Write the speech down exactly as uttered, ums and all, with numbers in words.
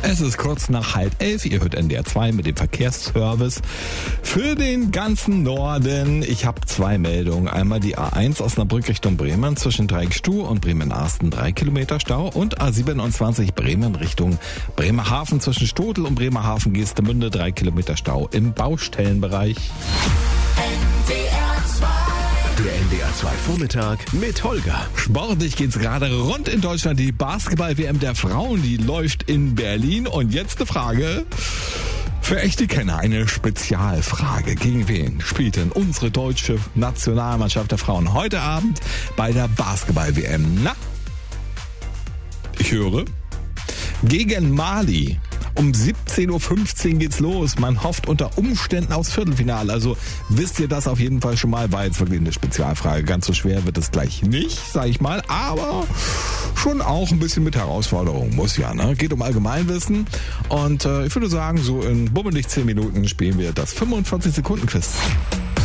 Es ist kurz nach halb elf. Ihr hört N D R zwei mit dem Verkehrsservice für den ganzen Norden. Ich habe zwei Meldungen. Einmal die A eins Osnabrück Richtung Bremen zwischen Dreieckstuh und Bremen-Arsten drei Kilometer Stau und A siebenundzwanzig Bremen Richtung Bremerhaven zwischen Stotel und Bremerhaven-Geestemünde drei Kilometer Stau im Baustellenbereich. Der N D R zwei Vormittag mit Holger. Sportlich geht's gerade rund in Deutschland. Die Basketball-W M der Frauen, die läuft in Berlin. Und jetzt eine Frage für echte Kenner, eine Spezialfrage. Gegen wen spielt denn unsere deutsche Nationalmannschaft der Frauen heute Abend bei der Basketball-W M? Na? Ich höre. Gegen Mali. Um siebzehn Uhr fünfzehn geht's los. Man hofft unter Umständen aufs Viertelfinale. Also wisst ihr das auf jeden Fall schon mal. War jetzt wirklich eine Spezialfrage. Ganz so schwer wird es gleich nicht, sag ich mal. Aber schon auch ein bisschen mit Herausforderung. Muss ja, ne? Geht um Allgemeinwissen. Und äh, ich würde sagen, so in bummelig zehn Minuten spielen wir das fünfundvierzig Sekunden Quiz.